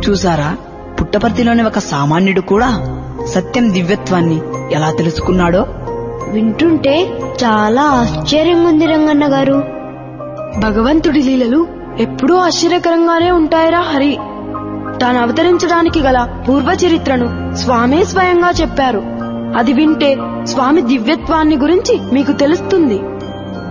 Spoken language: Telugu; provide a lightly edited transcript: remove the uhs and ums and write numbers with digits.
చూసారా, పుట్టపర్తిలోని ఒక సామాన్యుడు కూడా సత్యం దివ్యత్వాన్ని ఎలా తెలుసుకున్నాడో? వింటుంటే చాలా ఆశ్చర్యంగా ఉంది రంగన్న గారు. భగవంతుడి లీలలు ఎప్పుడూ ఆశ్చర్యకరంగానే ఉంటాయిరా హరి. తాను అవతరించడానికి గల పూర్వ చరిత్రను స్వామే స్వయంగా చెప్పారు. అది వింటే స్వామి దివ్యత్వాన్ని గురించి మీకు తెలుస్తుంది.